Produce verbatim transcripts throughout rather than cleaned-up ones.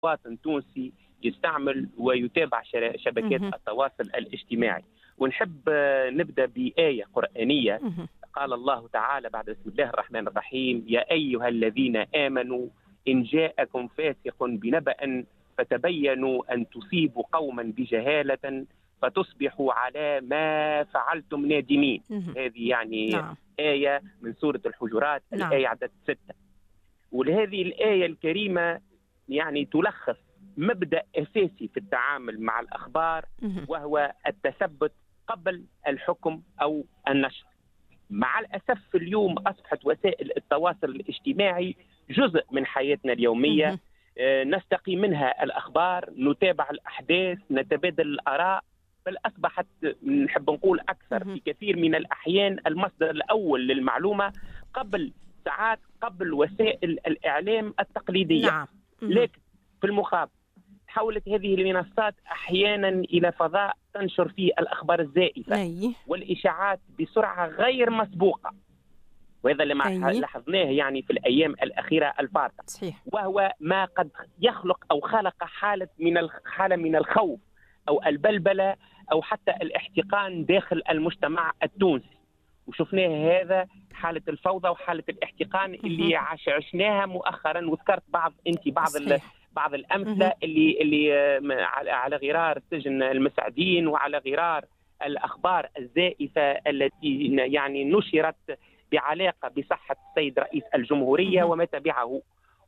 مواطن تونسي يستعمل ويتابع شبكات اهم. التواصل الاجتماعي. ونحب آه، نبدأ بآية قرآنية. اهم. قال الله تعالى بعد بسم الله الرحمن الرحيم: يا أيها الذين آمنوا إن جاءكم فاسق بنبأ فتبينوا أن تصيبوا قوما بجهالة فتصبحوا على ما فعلتم نادمين. اهم. هذه يعني نعم. آية من سورة الحجرات، نعم. الآية عدد ستة. ولهذه الآية الكريمة يعني تلخص مبدأ أساسي في التعامل مع الأخبار، اهم. وهو التثبت قبل الحكم أو النشر. مع الأسف اليوم أصبحت وسائل التواصل الاجتماعي جزء من حياتنا اليومية. اهم. آه، نستقي منها الأخبار، نتابع الأحداث، نتبادل الآراء، بل أصبحت نحب نقول أكثر اهم. في كثير من الأحيان المصدر الأول للمعلومة قبل ساعات قبل وسائل الإعلام التقليدية. نعم. اهم. لكن في المقابل تحولت هذه المنصات أحيانا إلى فضاء تنشر فيه الأخبار الزائفة أي. والإشاعات بسرعة غير مسبوقة، وهذا اللي ما أي. لاحظناه يعني في الأيام الأخيرة الفارطة، صحيح. وهو ما قد يخلق أو خلق حالة من الخ- حالة من الخوف أو البلبلة أو حتى الاحتقان داخل المجتمع التونسي. وشفناه هذا حالة الفوضى وحالة الاحتقان اهم. اللي عش- عشناها مؤخرا. وذكرت بعض أنت بعض ال- صحيح. بعض الأمثلة اهم. اللي اللي آه، م- على على غرار سجن المساعدين وعلى غرار الأخبار الزائفة التي يعني نشرت بعلاقة بصحة السيد رئيس الجمهورية اهم. وما تبعه.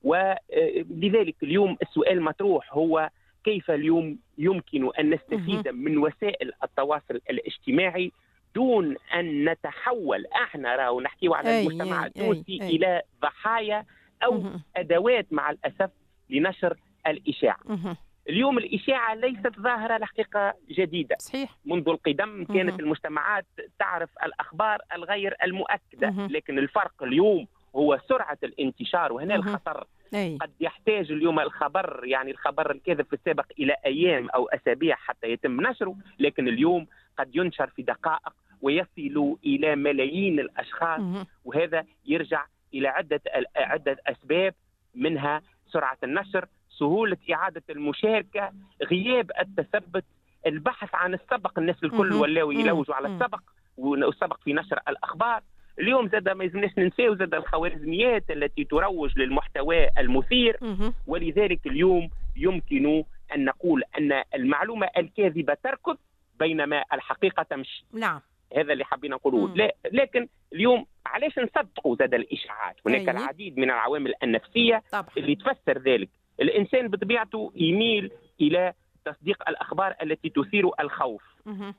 ولذلك اليوم السؤال مطروح هو: كيف اليوم يمكن أن اهم. نستفيد من وسائل التواصل الاجتماعي دون أن نتحول، احنا راهو نحكيو على أي، المجتمع أي، أي، التونسي، أي. إلى ضحايا أو اهم. أدوات مع الأسف لنشر الإشاعة. اهم. اليوم الإشاعة ليست ظاهرة الحقيقة جديدة. صحيح. منذ القدم كانت اهم. المجتمعات تعرف الأخبار الغير المؤكدة، اهم. لكن الفرق اليوم هو سرعة الانتشار، وهنا اهم. الخطر. أي. قد يحتاج اليوم الخبر، يعني الخبر الكاذب في السابق، إلى أيام أو أسابيع حتى يتم نشره، لكن اليوم قد ينشر في دقائق ويصل إلى ملايين الأشخاص. اهم. وهذا يرجع إلى عدة عدة أسباب، منها سرعة النشر، سهولة إعادة المشاركة، غياب التثبت، البحث عن السبق. الناس الكل اهم. ولاو إمم. يلوجوا على إمم. السبق والسبق في نشر الأخبار. اليوم زاد ما يلزمناش ننساو زاد الخوارزميات التي تروج للمحتوى المثير. اهم. ولذلك اليوم يمكن أن نقول أن المعلومة الكاذبة تركض بينما الحقيقة تمشي. نعم. هذا اللي حابين نقولوه. إمم. لا لكن اليوم علاش نصدقوا زاد الإشاعات؟ هناك أي. العديد من العوامل النفسية طبعًا. اللي تفسر ذلك. الإنسان بطبيعته يميل إلى تصديق الأخبار التي تثير الخوف، اهم.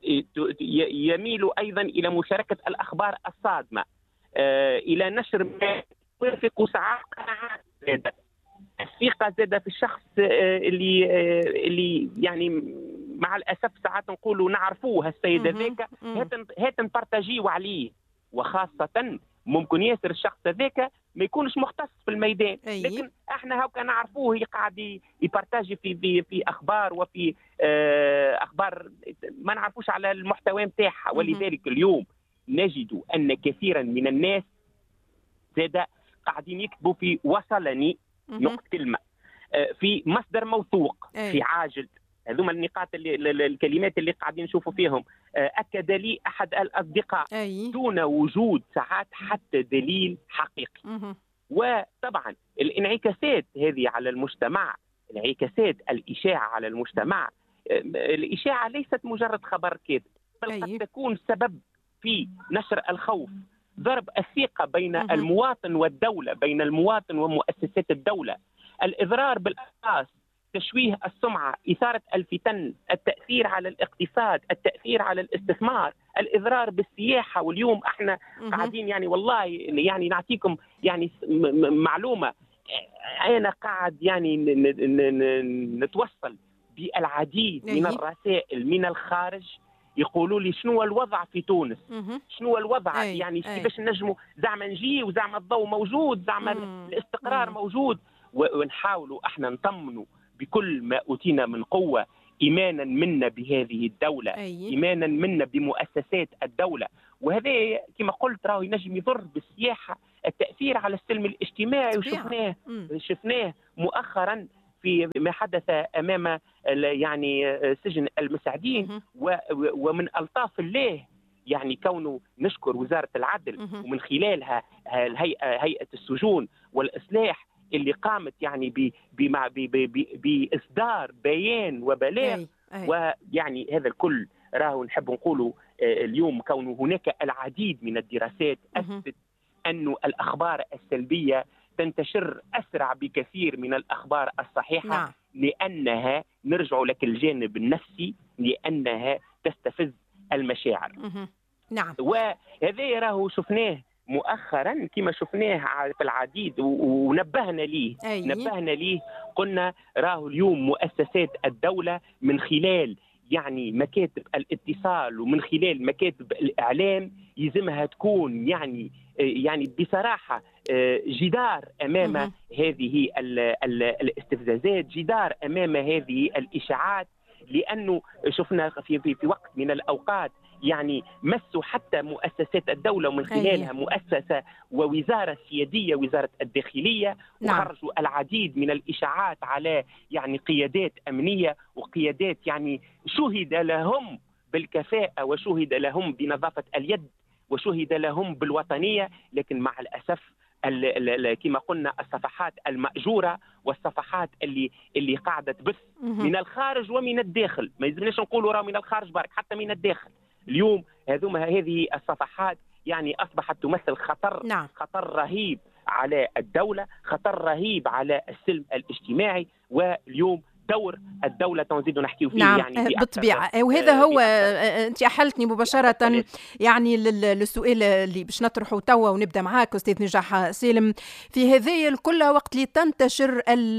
يميل أيضا إلى مشاركة الأخبار الصادمة، آه، إلى نشر ما يوافق ساعات قناعات زادة. الثقة زادة في الشخص آه، اللي آه، اللي يعني مع الأسف ساعات نقولوا نعرفوه السيد اهم. هذاك، إمم. هات هات نبارتاجيو عليه. وخاصة ممكن ياسر الشخص هذاك ما يكونش مختص في الميدان، أي. لكن احنا هاكا نعرفوه قاعد يبارتاجي في في في اخبار وفي آه، اخبار ما نعرفوش على المحتوى نتاعها. اهم. ولذلك اليوم نجد ان كثيرا من الناس زاد قاعدين يكتبوا في وصلني اهم. نقطة كلمة، آه، في مصدر موثوق، أي. في عاجل. هذوما النقاط اللي ال- ال- الكلمات اللي قاعدين نشوفوا فيهم. آه، أكد لي أحد الأصدقاء أي. دون وجود ساعات حتى دليل حقيقي. اهم. وطبعا الانعكاسات هذه على المجتمع، انعكاسات الإشاعة على المجتمع، آه، الإشاعة ليست مجرد خبر كاذب، بل قد أي. تكون سبب في نشر الخوف، ضرب الثقة بين اهم. المواطن والدولة، بين المواطن ومؤسسات الدولة، الإضرار بالأشخاص، تشويه السمعة، إثارة الفتن، التأثير على الاقتصاد، التأثير على الاستثمار، الإضرار بالسياحة. واليوم احنا اهم. قاعدين يعني والله يعني نعطيكم يعني م- م- معلومة. أنا قاعد يعني ن- ن- ن- نتوصل بالعديد من أي. الرسائل من الخارج يقولوا لي شنو الوضع في تونس، اهم. شنو الوضع، أي. يعني أي. كيفاش نجموا زعما نجي وزعما الضوء موجود، زعما إمم. الاستقرار إمم. موجود. و- ونحاولوا احنا نطمنوا بكل ما اوتينا من قوه، ايمانا منا بهذه الدوله، أي. ايمانا منا بمؤسسات الدوله. وهذا كما قلت راهو ينجم يضر بالسياحه، التاثير على السلم الاجتماعي. طبيعة. وشفناه إمم. شفناه مؤخرا في ما حدث امام يعني سجن المساعدين، ومن الطاف الله يعني كونه نشكر وزاره العدل ومن خلالها الهيئه هيئه السجون والاصلاح اللي قامت يعني باصدار بيان وبلاغ. ويعني هذا الكل راهو نحب نقوله اليوم كونه هناك العديد من الدراسات اثبتت أن الاخبار السلبيه تنتشر اسرع بكثير من الاخبار الصحيحه. نعم. لانها نرجع لك الجانب النفسي، لانها تستفز المشاعر. نعم. وهذا راهو شفناه مؤخرا كما شفناه في العديد ونبهنا ليه. أي. نبهنا ليه قلنا راهو اليوم مؤسسات الدولة من خلال يعني مكاتب الاتصال ومن خلال مكاتب الإعلام يلزمها تكون يعني يعني بصراحة جدار أمام م- هذه ال ال الاستفزازات، جدار أمام هذه الإشاعات، لأنه شفنا في, في, في وقت من الأوقات يعني مسوا حتى مؤسسات الدولة ومن خلالها مؤسسة ووزارة سيادية وزارة الداخلية. نعم. وخرجوا العديد من الإشاعات على يعني قيادات أمنية وقيادات يعني شهد لهم بالكفاءة وشهد لهم بنظافة اليد وشهد لهم بالوطنية، لكن مع الأسف كما قلنا الصفحات المأجورة والصفحات اللي اللي قاعدة تبث من الخارج ومن الداخل، ما يلزمناش نقولوا راه من الخارج برك، حتى من الداخل اليوم هذوما هذه الصفحات يعني أصبحت تمثل خطر. نعم. خطر رهيب على الدولة، خطر رهيب على السلم الاجتماعي. واليوم دور الدولة تنزيد نحكيه فيه. نعم. يعني بالطبيعة. وهذا هو أنت أحلتني مباشرة يعني للسؤال اللي باش نطرحه توا ونبدأ معاك أستاذ نجاح سالم. في هذه الكل وقت اللي تنتشر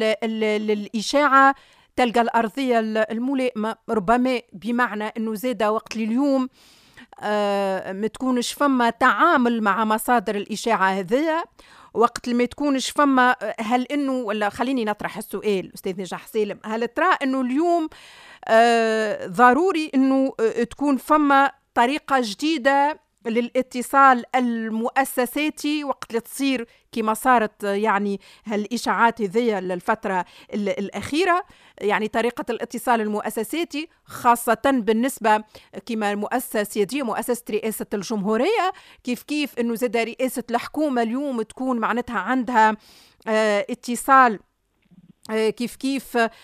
الإشاعة تلقى الأرضية الملائمة ربما، بمعنى أنه زاد وقت اليوم آه ما تكونش فما تعامل مع مصادر الإشاعة هذية، وقت ما تكونش فما هل إنه ولا خليني نطرح السؤال أستاذ نجاح سالم، هل ترى إنه اليوم آه ضروري إنه آه تكون فما طريقة جديدة للاتصال المؤسساتي وقت اللي تصير كما صارت يعني هالإشاعات هذية للفترة الأخيرة، يعني طريقة الاتصال المؤسساتي خاصة بالنسبة كما مؤسسة سيادية مؤسسة رئاسة الجمهورية، كيف كيف إنه زاد رئاسة الحكومة اليوم تكون معناتها عندها اه اتصال كيف كيف آآ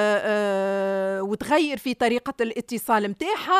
آآ وتغير في طريقة الاتصال متاعها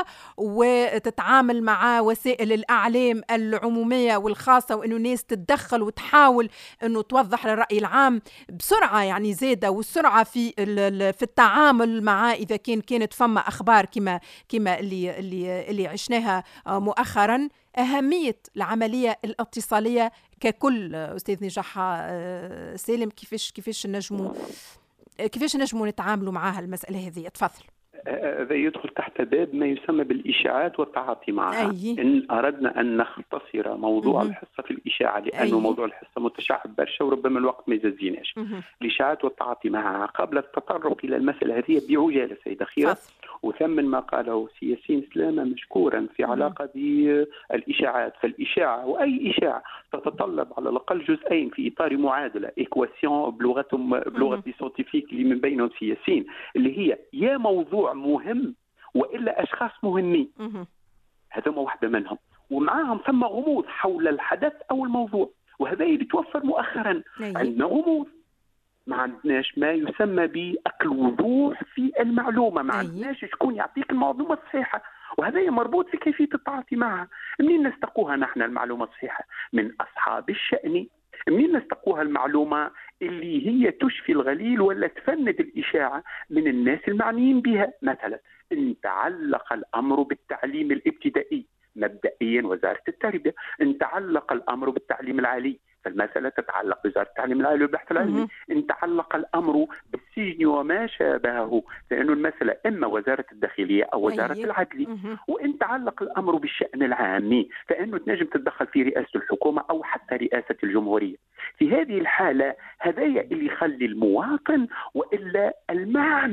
وتتعامل مع وسائل الإعلام العمومية والخاصة، وإنه الناس تتدخل وتحاول إنه توضح للرأي العام بسرعة يعني زادة، والسرعة في في التعامل مع إذا كان كانت فما أخبار كما كما اللي اللي اللي عشناها مؤخرا. أهمية العملية الاتصالية ككل أستاذ نجاح سالم، كيفاش كيفاش نجموا كيفاش نجموا نتعاملوا معها المسألة هذه؟ تفضل. هذا يدخل تحت باب ما يسمى بالإشاعات والتعاطي معها. أي. إن أردنا أن نختصر موضوع مه. الحصة في الإشاعة، لأنه أي. موضوع الحصة متشعب برشا وربما الوقت ما يززيناش. الإشاعات والتعاطي معها قبل التطرق إلى المسألة هذه بعجالة سيدة خيرة، وثمن ما قاله سياسين سلامة مشكورا في علاقة بالإشاعات. فالإشاعة وأي إشاعة تتطلب على الأقل جزئين في إطار معادلة إكواسيون بلغتهم بلغة السينتيفيك اللي من بينهم سياسين، اللي هي يا موضوع مهم وإلا أشخاص مهمين، هذا ما واحدة منهم، ومعاهم ثم غموض حول الحدث أو الموضوع، وهذا يتوفر مؤخرا. عندنا غموض، ما عندناش ما يسمى بأقل وضوح في المعلومة، ما عندناش شكون يعطيك المعلومة الصحيحة، وهذا مربوط في كيفية التعاطي معها. منين نستقوها نحن المعلومة الصحيحة؟ من أصحاب الشأن. منين نستقوها المعلومة اللي هي تشفي الغليل ولا تفند الإشاعة؟ من الناس المعنيين بها. مثلا إن تعلق الأمر بالتعليم الابتدائي مبدئيا وزارة التربية، إن تعلق الأمر بالتعليم العالي فالمسألة تتعلق بوزارة التعليم العالي والبحث العلمي، إن تعلق الأمر بالسجن وما شابهه لأنه المسألة إما وزارة الداخلية أو وزارة أيه. العدل، وإن تعلق الأمر بالشأن العامي فإنه تنجم تتدخل في رئاسة الحكومة أو حتى رئاسة الجمهورية. في هذه الحالة هذا اللي يخلي المواطن وإلا المعني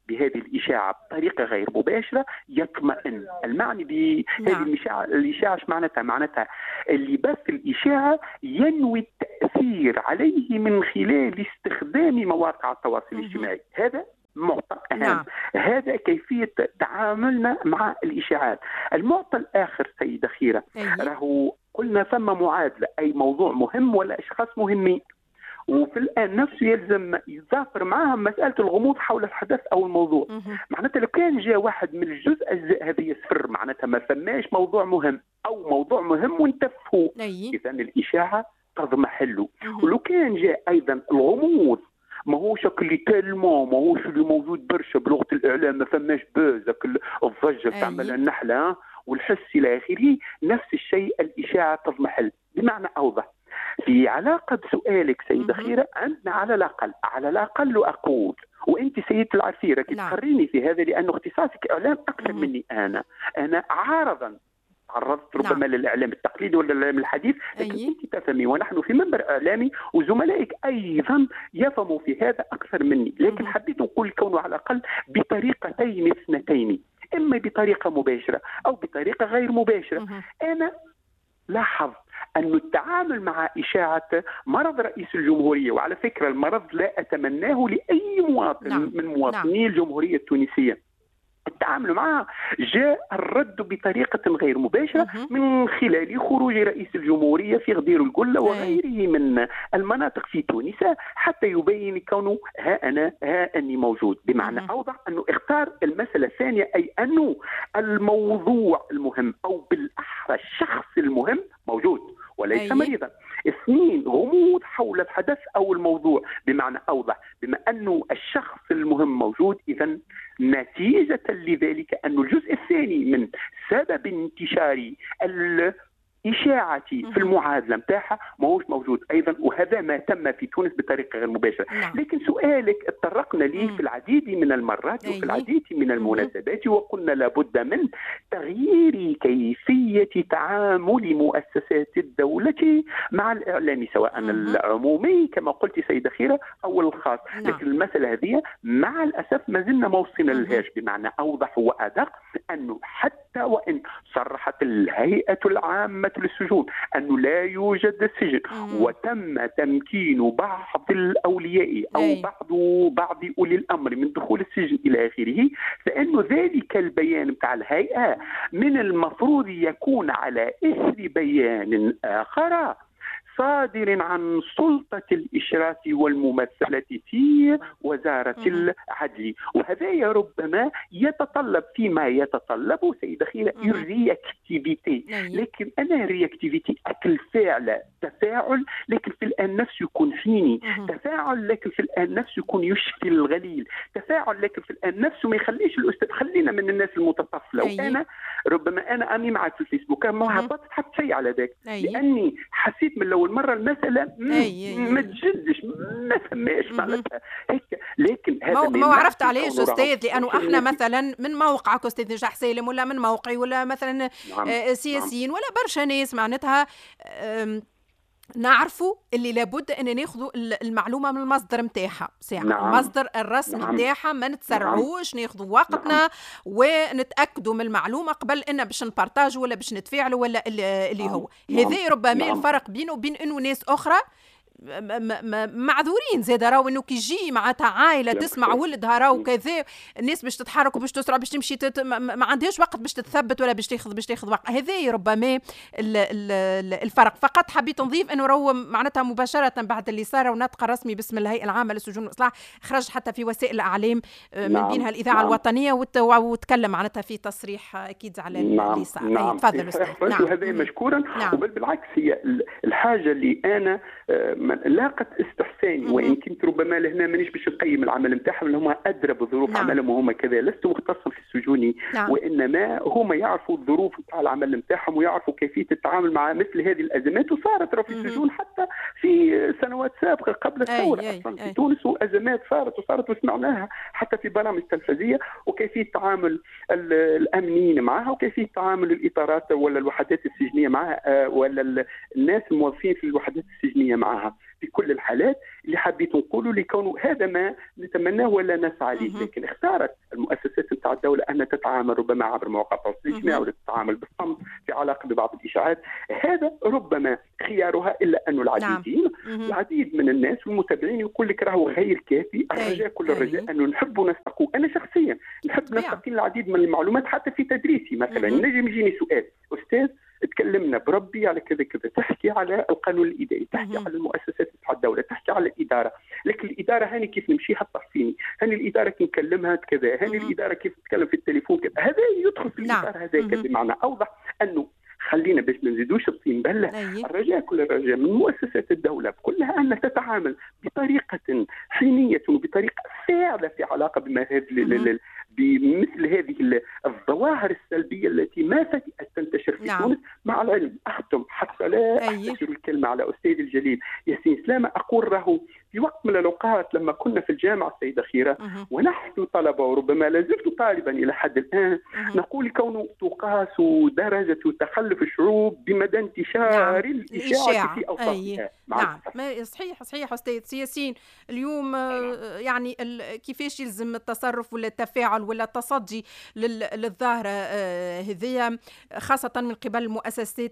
بهذه الإشاعة بطريقة غير مباشرة يطمئن. المعني بهذه الإشاعة الإشاعة ايش معناتها؟ معناتها اللي بث الإشاعة ينوي التأثير عليه من خلال استخدام مواقع التواصل الاجتماعي. هذا معطى أهم. نعم. هذا كيفية تعاملنا مع الإشاعات. المعطى الآخر سيدة خيرة، راهو قلنا ثم معادلة، أي موضوع مهم ولا أشخاص مهمين، وفي الآن نفسه يلزم يظافر معهم مسألة الغموض حول الحدث أو الموضوع. معناتها لو كان جاء واحد من الجزء أجزاء هذه السر، معناتها ما فماش موضوع مهم أو موضوع مهم وانتفهوا، إذا الإشاعة تضمحله. ولو كان جاء أيضا الغموض ما هوش اللي تلمون، ما هوش اللي موجود برشا بلغة الإعلام، ما فماش بوز الضجة تعمل النحلة والحس إلى آخره، نفس الشيء الإشاعة تضمحل. بمعنى أوضح، في علاقة بسؤالك سيدة خيرة، عندنا على الأقل على الأقل أقول، وأنت سيدة العرفيرة كي تقريني في هذا لأنه اختصاصك إعلام أكثر مم. مني أنا أنا عارضا تعرضت ربما نعم. للإعلام التقليدي ولا الإعلام الحديث، لكن أيه. أنت تفهمي ونحن في منبر إعلامي وزملائك أيضا يفهموا في هذا أكثر مني، لكن مم. حبيت نقول كونه على الأقل بطريقتين اثنتين، إما بطريقة مباشرة أو بطريقة غير مباشرة. مم. أنا لاحظ أن التعامل مع إشاعة مرض رئيس الجمهورية، وعلى فكرة المرض لا أتمناه لأي مواطن نعم. من مواطني نعم. الجمهورية التونسية، التعامل معها جاء الرد بطريقة غير مباشرة من خلال خروج رئيس الجمهورية في غدير القلة وغيره من المناطق في تونس حتى يبين كونه ها أنا ها أني موجود. بمعنى أوضح أنه اختار المسألة الثانية، أي أنه الموضوع المهم أو بالأحرى الشخص المهم موجود وليس أيه. مريضا. اثنين، غموض حول الحدث أو الموضوع. بمعنى أوضح، بما أنه الشخص المهم موجود، إذن نتيجة لذلك أن الجزء الثاني من سبب انتشار الإشاعة في المعادلة متاعها ما هوش موجود أيضا، وهذا ما تم في تونس بطريقة غير مباشرة. نعم. لكن سؤالك اتطرقنا ليه في العديد من المرات أيه. وفي العديد من المناسبات، وقلنا لابد من تغيير كيفية تعامل مؤسسات الدولة مع الإعلام، سواء مم. العمومي كما قلت سيدة خيرة أو الخاص. نعم. لكن المسألة هذه مع الأسف ما زلنا ما وصلنا للهاش. بمعنى أوضح وأدق أنه حتى وإن صرحت الهيئة العامة للسجون أنه لا يوجد سجن مم. وتم تمكين بعض الأولياء أو أي. بعض بعض أولي الأمر من دخول السجن إلى آخره، فإنه ذلك البيان بتاع الهيئة من المفروض يكون على إثر بيان آخر صادر عن سلطة الإشراف والممثلة في وزارة العدل. وهذا ربما يتطلب فيما يتطلب سيدة خيرة الرياكتيفيتي، لكن أنا رياكتيفيتي أكل فعل تفاعل، لكن في الآن نفسه يكون فيني تفاعل، لكن في الآن نفسه يكون يشفي الغليل تفاعل، لكن في الآن نفسه ما يخليش الأستاذ. خلينا من الناس المتطفلة. وأنا ربما أنا أني معك في الفيسبوك ما هبطت حتى شيء على ذلك، لأني حسيت من لو المرة المسألة ما تجدش ما فماش معناتها هيك. لكن هذا ما عرفت عليش أستاذ، لأنه احنا مثلا من موقعك أستاذ نجاح سالم ولا من موقعي ولا مثلا نعم. سياسيين نعم. ولا برشا ناس معناتها نعرفوا اللي لابد ان ناخذوا المعلومه من المصدر نتاعها ساعه نعم. المصدر الرسمي نتاعها نعم. ما نتسرعوش نعم. ناخذوا وقتنا نعم. ونتاكدوا من المعلومه قبل ان باش نبارطاجوا ولا باش نتفاعلوا ولا اللي نعم. هو نعم. هذا ربما نعم. الفرق بينه وبين انه ناس اخرى معذورين زاد راهو انه كي يجي معناتها عائله تسمع ولدها راهو كذا الناس باش تتحرك وباش تسرع باش تمشي تت... ما عندهاش وقت باش تتثبت ولا باش تاخذ باش تاخذ وقت. هذا ربما الفرق. فقط حبيت نضيف انه راهو معناتها مباشره بعد اللي صار ونطق رسمي باسم الهيئه العامه للسجون والاصلاح خرج حتى في وسائل الاعلام من نعم. بينها الاذاعه نعم. الوطنيه وت... وتكلم معناتها في تصريح اكيد على نعم. اللي صار. نعم. تفضل استاذ. نعم. وهذا مشكورا نعم. وبل بالعكس هي الحاجه اللي انا لاقت استحساني مم. وان كنت ربما لهنا مانيش باش نقيم العمل نتاعهم اللي هما ادرى بظروف نعم. عملهم وهما كذا. لست مختصا في السجون نعم. وانما هما يعرفوا الظروف نتاع العمل نتاعهم ويعرفوا كيفيه التعامل مع مثل هذه الازمات. وصارت في السجون حتى في سنوات سابقه قبل الثوره اصلا في أي. تونس وازمات صارت وصارت وسمعناها حتى في برامج تلفزيونيه وكيفيه تعامل الامنيين معها وكيفيه تعامل الاطارات ولا الوحدات السجنيه معها ولا الناس الموظفين في الوحدات السجنيه معها. في كل الحالات. اللي حبيت نقوله لكونه هذا ما نتمناه ولا نسعى له، لكن اختارت المؤسسات نتاع الدوله ان تتعامل ربما عبر مواقع التواصل الاجتماعي ولا تتعامل بالصمت في علاقه ببعض الاشاعات. هذا ربما خيارها، الا انه العديدين نعم. العديد من الناس والمتابعين يقول لك راهو غير كافي. الرجاء كل الرجاء انه نحب نستقوا. انا شخصيا نحب نستقي العديد من المعلومات حتى في تدريسي. مثلا نجم يجيني سؤال، استاذ تكلمنا بربي على كذا كذا، تحكي على القانون الاداري، تحكي على المؤسسات تاع الدوله، تحكي على الاداره، لكن الاداره هاني كيف نمشيها التحصيني، هاني الاداره كيف نكلمها كذا، هاني الاداره كيف تتكلم في التليفون كذا. هذا يدخل في الاطار هذا كذا. بمعنى اوضح انه خلينا باش ما نزيدوش الطين بله. الرجاء كل الرجاء من مؤسسات الدوله كلها ان تتعامل بطريقه حينيه وبطريقه فاعله في علاقه بما هذه بمثل هذه الظواهر السلبيه التي ما فتئت تنتشر في نعم. تونس. مع العلم اختم حتى لا اختصر الكلمه على استاذي الجليل ياسين سلامه، اقول له في وقت من الاوقات لما كنا في الجامعه السيده خيره أه. ونحن طلبه وربما لا زلت طالبا الى حد الان أه. نقول كونه تقاس درجه تخلف الشعوب بمدى انتشار نعم. الاشاعه في اوساطها. نعم صحيح صحيح استاذ ياسين. اليوم يعني كيفاش يلزم التصرف ولا التفاعل ولا التصدي للظاهره هذه خاصه من قبل مؤسسات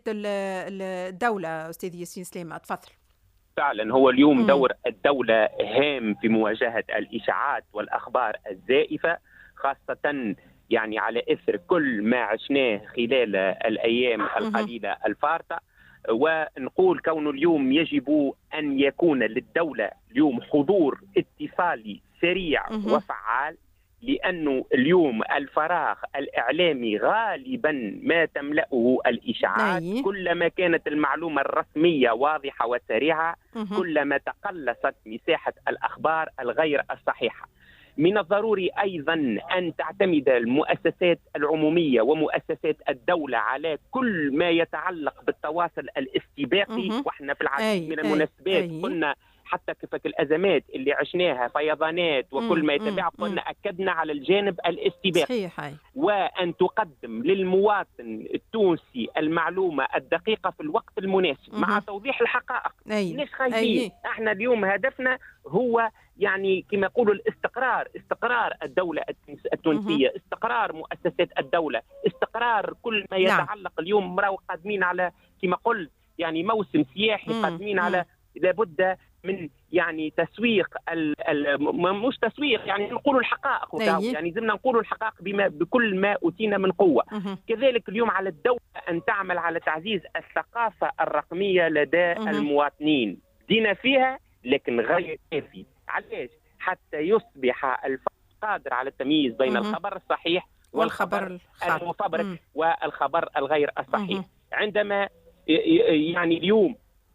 الدوله؟ استاذ ياسين سلامه تفضل. فعلا هو اليوم م. دور الدولة هام في مواجهة الإشاعات والأخبار الزائفة، خاصة يعني على إثر كل ما عشناه خلال الأيام القليلة الفارطة. ونقول كون اليوم يجب أن يكون للدولة اليوم حضور اتصالي سريع م. وفعال، لأنه اليوم الفراغ الإعلامي غالبا ما تملأه الإشاعات. أي. كلما كانت المعلومة الرسمية واضحة وسريعة أه. كلما تقلصت مساحة الأخبار الغير الصحيحة. من الضروري أيضا أن تعتمد المؤسسات العمومية ومؤسسات الدولة على كل ما يتعلق بالتواصل الاستباقي. أه. وإحنا في العديد من المناسبات أي. قلنا حتى كيف الأزمات اللي عشناها فيضانات وكل ما يتبع قلنا أكدنا على الجانب الاستباقي، وأن تقدم للمواطن التونسي المعلومة الدقيقة في الوقت المناسب مم. مع توضيح الحقائق. ليش خايفين؟ احنا اليوم هدفنا هو يعني كما يقولوا الاستقرار، استقرار الدولة التونسية، مم. استقرار مؤسسات الدولة، استقرار كل ما يتعلق. اليوم راهو قادمين على كما قلت يعني موسم سياحي، قادمين على لابد من يعني تسويق ال ال مش تسويق يعني نقولوا الحقائق، يعني زمنا نقولوا الحقائق بما بكل ما أوتينا من قوة. أه. كذلك اليوم على الدولة أن تعمل على تعزيز الثقافة الرقمية لدى أه. المواطنين. دينا فيها لكن غير كافي. علاش؟ حتى يصبح الفرد قادر على التمييز بين أه. الخبر الصحيح والخبر المفبرك والخبر الغير الصحيح. أه. عندما يعني اليوم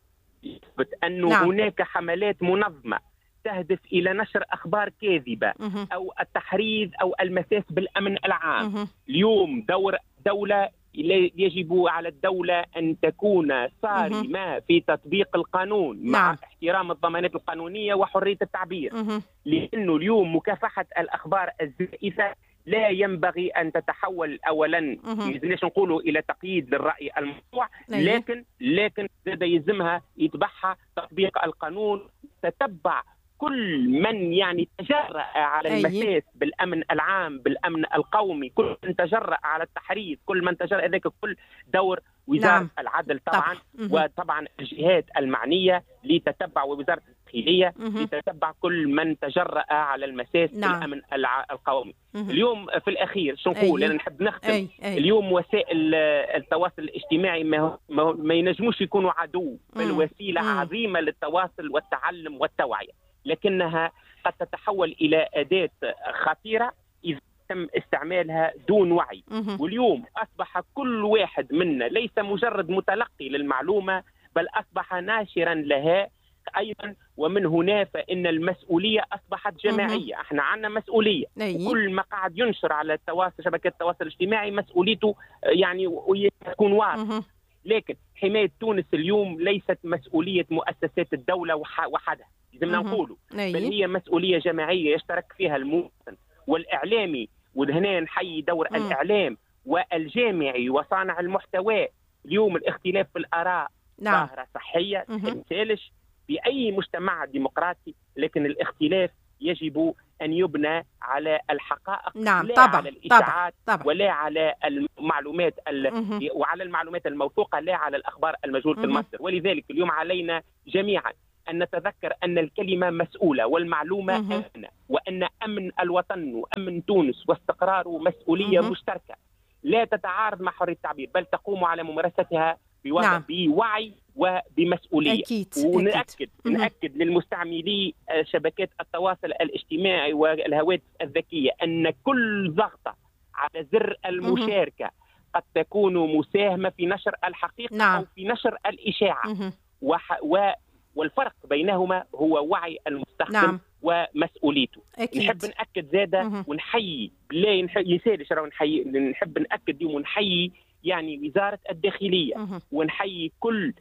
يثبت أنه نعم. هناك حملات منظمة تهدف إلى نشر أخبار كاذبة مه. أو التحريض أو المساس بالأمن العام. مه. اليوم دور دولة يجب على الدولة أن تكون صارمة في تطبيق القانون نعم. مع احترام الضمانات القانونية وحرية التعبير. مه. لأنه اليوم مكافحة الأخبار الزائفة لا ينبغي أن تتحول أولا ليش نقولوا إلى تقييد للرأي الموضوع، لكن لكن زاد يلزمها يتبعها تطبيق القانون، تتبع كل من يعني تجرأ على المساس بالأمن العام بالأمن القومي، كل من تجرأ على التحريض، كل من تجرأ ذلك كل دور وزارة نعم. العدل طبعا طبعا. وطبعا الجهات المعنية لتتبع ووزارة الداخلية لتتبع كل من تجرأ على المساس نعم. بالأمن القومي. مه. اليوم في الأخير شو نقول؟ أنا نحب نختم. أي. أي. اليوم وسائل التواصل الاجتماعي ما, ما ينجموش يكونوا عدو، بل وسيلة مه. عظيمة للتواصل والتعلم والتوعية، لكنها قد تتحول إلى أداة خطيرة إذا تم استعمالها دون وعي. مه. واليوم أصبح كل واحد منا ليس مجرد متلقي للمعلومة، بل أصبح ناشرا لها أيضا. ومن هنا فإن المسؤولية أصبحت جماعية. مه. احنا عندنا مسؤولية. أيه. كل ما قاعد ينشر على التواصل شبكات التواصل الاجتماعي مسؤوليته يعني تكون واضحة. لكن حماية تونس اليوم ليست مسؤولية مؤسسات الدولة وحدها لازمنا نقوله، بل هي مسؤولية جماعية يشترك فيها المواطن والإعلامي. وهنا نحيي دور مم. الإعلام والجامعي وصانع المحتوى. اليوم الاختلاف في الآراء نعم. ظاهرة صحية تمثالش في أي مجتمع ديمقراطي، لكن الاختلاف يجب أن يبنى على الحقائق، نعم لا طبعا على الإشاعات طبعا ولا على المعلومات وعلى المعلومات الموثوقة، لا على الأخبار المجهولة المصدر. ولذلك اليوم علينا جميعا أن نتذكر أن الكلمة مسؤولة والمعلومة أمنة، وأن أمن الوطن وأمن تونس واستقراره مسؤولية مشتركة لا تتعارض مع حرية التعبير، بل تقوم على ممارستها نعم. بوعي وبمسؤولية. أكيد. ونأكد أكيد. نأكد للمستعملي شبكات التواصل الاجتماعي والهواتف الذكية أن كل ضغطة على زر المشاركة قد تكون مساهمة في نشر الحقيقة نعم. أو في نشر الإشاعة، وح... و... والفرق بينهما هو وعي المستخدم نعم. ومسؤوليته. أكيد. نحب نأكد زادة ونحيي لا يسالش راهو نحيي نحب نأكد ونحيي يعني وزارة الداخلية مه. ونحيي كل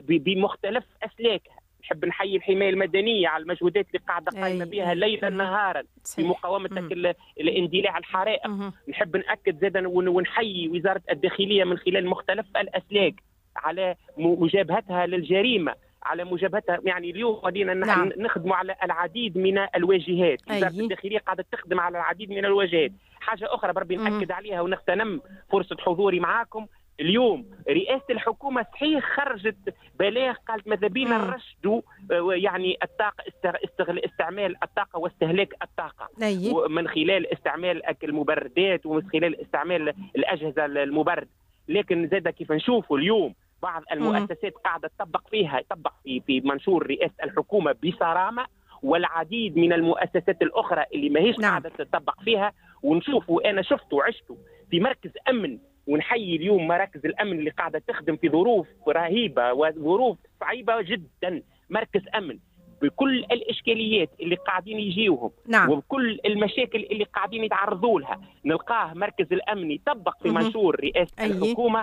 بمختلف أسلاكها. نحب نحيي الحماية المدنية على المجهودات اللي قاعدة قائمة بها ليلا نهارا في مقاومة الاندلاع الحرائق. مه. نحب نأكد زادا ونحيي وزارة الداخلية من خلال مختلف الأسلاك على مجابهتها للجريمة، على مجابهتها. يعني اليوم ودينا نعم. نخدم على العديد من الواجهات. وزارة الداخلية قاعدة تخدم على العديد من الواجهات. حاجة أخرى بربي نأكد عليها ونغتنم فرصة حضوري معاكم اليوم، رئاسة الحكومة صحيح خرجت بلاغ قالت ماذا بينا نرشدوا يعني الطاقة استغل استعمال الطاقة واستهلاك الطاقة أيه. من خلال استعمال المبردات ومن خلال استعمال الأجهزة المبرد. لكن زاد كيف نشوفوا اليوم بعض المؤسسات قاعدة تطبق فيها تطبق في في منشور رئاسة الحكومة بصرامة، والعديد من المؤسسات الأخرى اللي ماهيش نعم. قاعدة تطبق فيها. ونشوف وأنا شفت وعشت في مركز أمن، ونحيي اليوم مراكز الأمن اللي قاعدة تخدم في ظروف رهيبة وظروف صعيبة جدا. مركز أمن بكل الإشكاليات اللي قاعدين يجيوهم نعم. وبكل المشاكل اللي قاعدين يتعرضوا لها، نلقاه مركز الأمن يطبق في منشور رئاسة أيه. الحكومة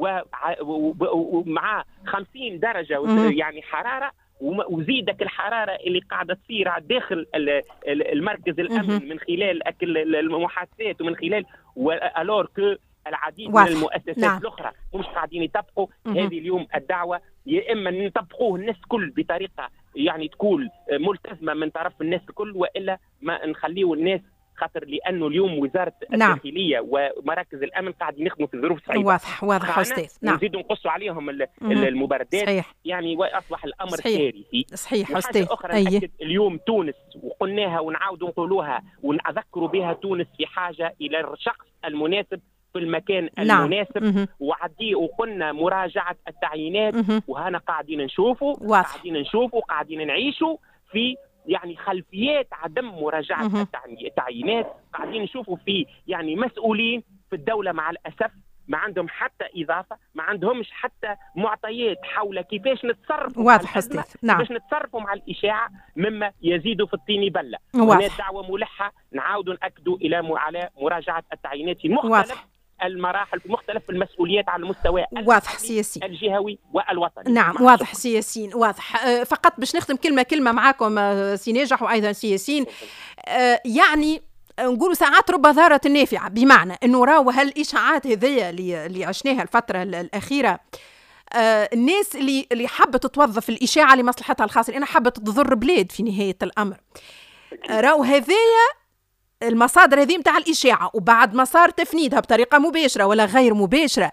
ومع خمسين درجة يعني حرارة، وزيدك الحرارة اللي قاعدة تصير داخل المركز الأمن من خلال المحادثات ومن خلال ألور كو العديد من المؤسسات نعم. الأخرى مش قاعدين يطبقوا. هذه اليوم الدعوة يا إما نطبقوه الناس كل بطريقة يعني تكون ملتزمة من طرف الناس الكل، وإلا ما نخليه الناس، خاطر لأنه اليوم وزارة نعم. الداخلية ومراكز الأمن قاعدين يخدموا في ظروف صعيبة. واضح واضح أستاذ. نعم. نزيدوا نقصوا عليهم المبردات صحيح. يعني وأصبح الأمر كارثي. صحيح أستاذ. أخرى أيه. نأكد اليوم تونس وقلناها ونعاود نقولوها ونذكروا بها، تونس في حاجة إلى الشخص المناسب في المكان نعم. المناسب. وعدي وقلنا مراجعة التعيينات، وهنا قاعدين نشوفوا قاعدين نشوفوا قاعدين نعيشوا في يعني خلفيات عدم مراجعة التعيينات. قاعدين نشوفوا في يعني مسؤولين في الدولة مع الأسف ما عندهم حتى إضافة، ما عندهمش حتى معطيات حول كيفاش نتصرفوا واضح أستاذ. نعم. كيفاش نتصرفوا مع الإشاعة، مما يزيد في الطين بلة. هنا دعوة ملحة نعاود نأكدوا إلى م... على مراجعة التعيينات في مختلف واضح. المراحل في مختلف المسؤوليات على المستوى واضح سياسي الجهوي والوطني. نعم واضح سياسيين واضح. أه فقط باش نختم كلمة كلمة معاكم سي ناجح وأيضا سياسيين. أه يعني نقولوا ساعات رب ضارة نافعة، بمعنى أنه راهو هالإشاعات هذية اللي عشناها الفترة الأخيرة، آه الناس اللي اللي حابة تتوظف الإشاعة لمصلحتها الخاصة، لأنها حابة تضر بلاد في نهاية الأمر. آه راهو هذية المصادر هذه متاع الإشاعة، وبعد ما صار تفنيدها بطريقة مباشرة ولا غير مباشرة،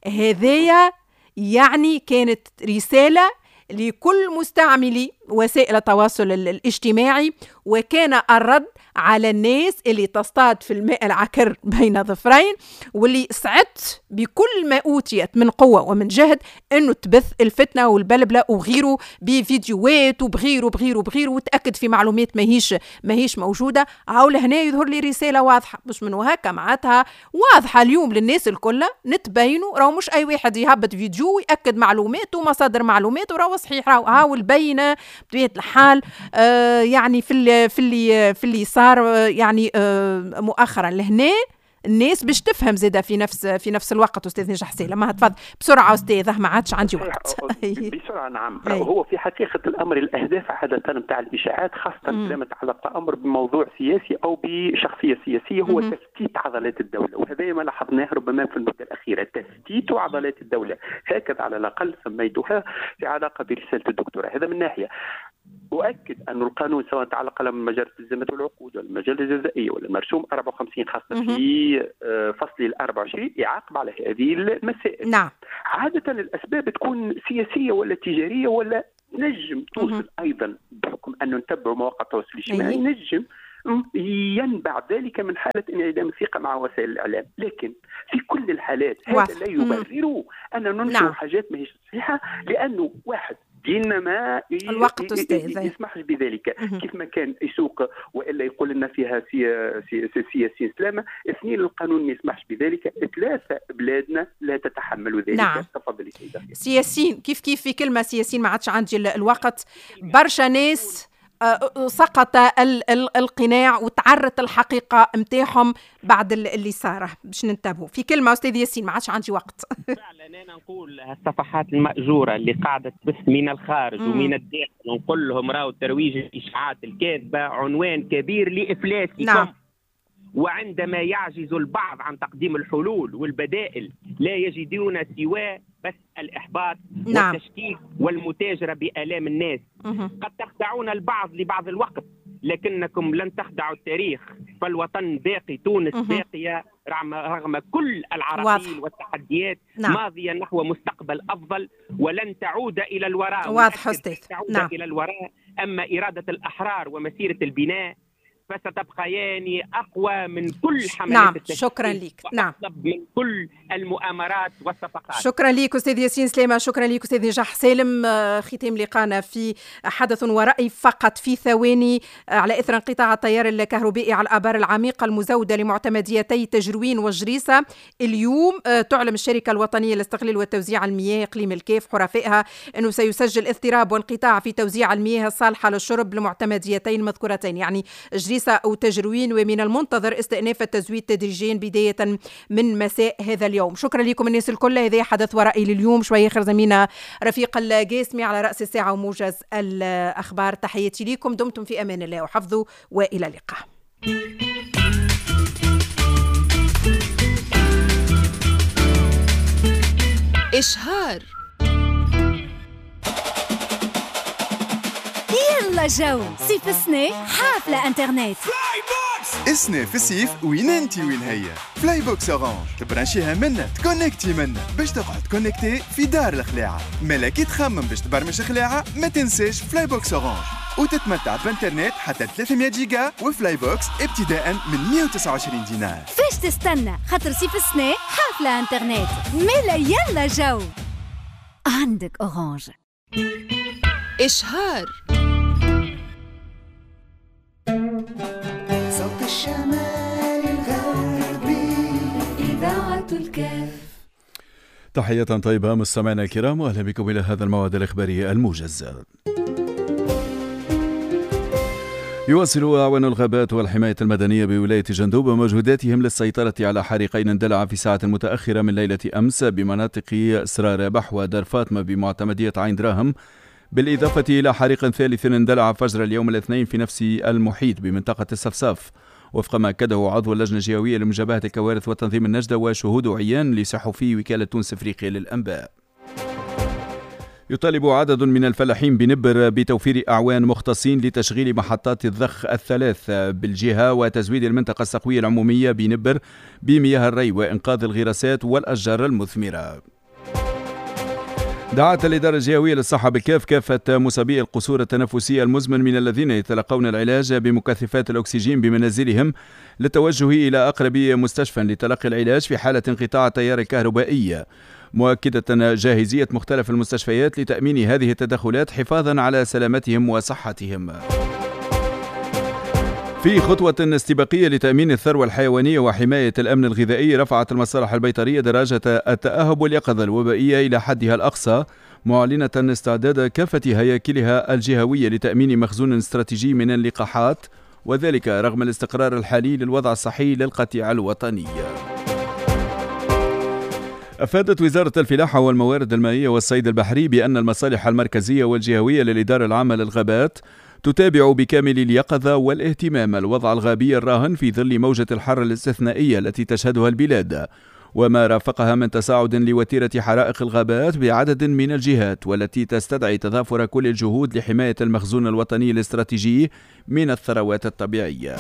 هذية يعني كانت رسالة لكل مستعملي وسائل التواصل الاجتماعي، وكان الرد على الناس اللي تصطاد في الماء العكر بين ظفرين، واللي سعت بكل ما أوتيت من قوة ومن جهد أنه تبث الفتنة والبلبلة وغيره بفيديوهات وبغيره وبغيره وبغيره، وتأكد في معلومات ماهيش ماهيش موجودة. هاول هنا يظهر لي رسالة واضحة، مش من وهكا معناتها واضحة اليوم للناس الكل نتبينوا، راهو مش أي واحد يهبط فيديو ويأكد معلومات ومصادر معلومات وراهو صحيح، راهو هاول بينة بطبيعة الحال. آه يعني في اللي في اللي في اللي صار يعني آه مؤخرا لهنا الناس باش تفهم زاده في نفس في نفس الوقت. استاذ نجاح سالم ما تفضل بسرعه استاذ، ما عادش عندي وقت. بسرعه نعم. هو في حقيقه الامر الاهداف عاده نتاع الاشاعات خاصه لما يتعلق امر بموضوع سياسي او بشخصيه سياسيه هو مم. تفتيت عضلات الدوله، وهذا ما لاحظناه ربما في المده الاخيره، تفتيت عضلات الدوله هكذا على الاقل سميتها في علاقه برساله الدكتوراه. هذا من ناحيه. أؤكد أن القانون سواء تعلق على مجال التزامات والعقود ولا المجال الجزائي ولا المرسوم أربعة وخمسين خاصة في فصل ال أربعة وعشرين يعاقب على هذه المسائل. نعم. عادة الأسباب تكون سياسية ولا تجارية ولا نجم توصل أيضا بحكم أن نتبع مواقع التواصل الاجتماعي نجم ينبع ذلك من حالة انعدام الثقة مع وسائل الإعلام، لكن في كل الحالات هذا لا يبرر أن ننشر نعم. حاجات ما هي صحيحة، لأنه واحد ديننا ما الوقت أستاذ يسمح بذلك كيف ما كان يسوق والا يقول لنا فيها سياسيين سلامه. اثنين القانون ما يسمحش بذلك. ثلاثه بلادنا لا تتحمل ذلك. نعم. تفضلي سيدة. سياسيين كيف كيف في كلمه سياسيين ما عادش عندي الوقت. برشا ناس سقط القناع وتعرت الحقيقة متاعهم بعد اللي صار. باش ننتبهوا في كلمة أستاذ ياسين ما عادش عندي وقت. فعلا أنا نقول الصفحات المأجورة اللي قاعدة تبث من الخارج مم. ومن الداخل ونقول لهم راهو ترويج الإشاعات الكاذبة عنوان كبير لإفلاسكم. نعم. وعندما يعجز البعض عن تقديم الحلول والبدائل لا يجدون سوى بس الإحباط نعم. والتشكيك والمتاجرة بآلام الناس. مه. قد تخدعون البعض لبعض الوقت لكنكم لن تخدعوا التاريخ، فالوطن باقي، تونس مه. باقية رغم كل العراقيل والتحديات نعم. ماضية نحو مستقبل أفضل ولن تعود إلى الوراء. واضح أستاذ. تعود نعم. إلى الوراء. أما إرادة الأحرار ومسيرة البناء فستبقيان أقوى من كل حملات نعم. التشكيك. شكرا لك. نعم. من كل المؤامرات والصفقات. شكرا لك أستاذ ياسين سلامة. شكرا لك أستاذ نجاح سالم. ختام لقانا في حدث ورأي فقط في ثواني على إثر انقطاع التيار الكهربائي على الآبار العميقة المزودة لمعتمديتي تجروين وجريسة. اليوم تعلم الشركة الوطنية لاستغلال وتوزيع المياه إقليم الكاف حرفائها أنه سيسجل اضطراب وانقطاع في توزيع المياه الصالحة للشرب لمعتمديتين مذكورتين يعني جريسة أو تجروين، ومن المنتظر استئناف التزويد تدريجيا بداية من مساء هذا اليوم. شكرا لكم الناس الكل. هذا حدث ورأي لليوم. شوية آخر زميلنا رفيق القاسمي على رأس الساعة وموجز الأخبار. تحياتي لكم، دمتم في أمان الله وحفظه، وإلى اللقاء. إشهار. يلا جو صيف السنة حافلة انترنت. السنة في الصيف وين انتي وين هي؟ فلاي بوكس اورانج تبرانشيها منا تكونكتي منا باش تقعد كونكتي في دار الخلاعة. مالا كي تخمم باش تبرمج خلاعة ما تنساش فلاي بوكس اورانج وتتمتع بانترنت حتى ثلاثمية جيجا وفلاي بوكس ابتداء من مية وتسعة وعشرين دينار. فاش تستنى؟ خاطر صيف السنة حافلة انترنت. مالا يلا جو عندك اورانج. إشهار. صوت الشمال الغربي إذاعة الكاف. تحية طيبة مستمعينا الكرام، وأهلا بكم إلى هذا الموعد الإخباري الموجز. يواصل أعوان الغابات والحماية المدنية بولاية جندوب مجهوداتهم للسيطرة على حريقين اندلعا في ساعة متأخرة من ليلة أمس بمناطق سراربح ودار فاطمة بمعتمدية عين دراهم، بالإضافة إلى حريق ثالث اندلع فجر اليوم الاثنين في نفس المحيط بمنطقة الصفصاف، وفق ما أكده عضو اللجنة الجهوية لمجابهة الكوارث وتنظيم النجدة وشهود عيان لصحفي وكالة تونس أفريقيا للأنباء. يطالب عدد من الفلاحين بنبر بتوفير أعوان مختصين لتشغيل محطات الضخ الثلاث بالجهة وتزويد المنطقة السقوية العمومية بنبر بمياه الري وإنقاذ الغراسات والأشجار المثمرة. دعت الإدارة الجهوية للصحة بالكاف كافة مسابقي القصور التنفسية المزمن من الذين يتلقون العلاج بمكثفات الأكسجين بمنازلهم للتوجه إلى أقرب مستشفى لتلقي العلاج في حالة انقطاع التيار الكهربائي، مؤكدة جاهزية مختلف المستشفيات لتأمين هذه التدخلات حفاظا على سلامتهم وصحتهم. في خطوة استباقية لتأمين الثروة الحيوانية وحماية الأمن الغذائي، رفعت المصالح البيطرية درجة التأهب واليقظة الوبائية إلى حدها الأقصى، معلنة استعداد كافة هياكلها الجهوية لتأمين مخزون استراتيجي من اللقاحات، وذلك رغم الاستقرار الحالي للوضع الصحي للقطيع الوطني. أفادت وزارة الفلاحة والموارد المائية والصيد البحري بأن المصالح المركزية والجهوية للإدارة العامة للغابات تتابع بكامل اليقظة والاهتمام الوضع الغابي الراهن في ظل موجة الحر الاستثنائية التي تشهدها البلاد، وما رافقها من تصاعد لوتيرة حرائق الغابات بعدد من الجهات، والتي تستدعي تضافر كل الجهود لحماية المخزون الوطني الاستراتيجي من الثروات الطبيعية.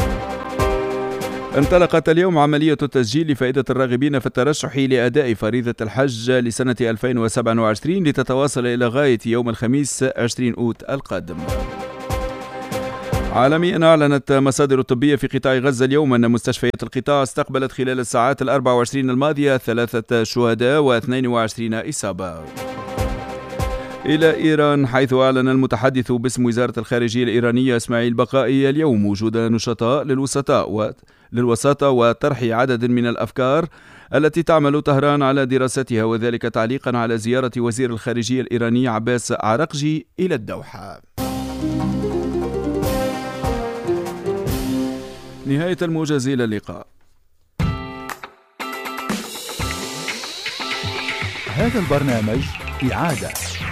انطلقت اليوم عملية التسجيل لفائدة الراغبين في الترشح لأداء فريضة الحج لسنة ألفين وسبعة وعشرين لتتواصل إلى غاية يوم الخميس عشرين أوت القادم. عالميا، أعلنت مصادر طبية في قطاع غزة اليوم أن مستشفيات القطاع استقبلت خلال الساعات الأربع وعشرين الماضية ثلاثة شهداء واثنين وعشرين إصابة. إلى إيران، حيث أعلن المتحدث باسم وزارة الخارجية الإيرانية إسماعيل بقائي اليوم وجود نشطاء للوسطاء و... للوساطة وطرح عدد من الأفكار التي تعمل طهران على دراستها، وذلك تعليقا على زيارة وزير الخارجية الإيراني عباس عرقجي إلى الدوحة. نهاية الموجز، إلى اللقاء. هذا البرنامج إعادة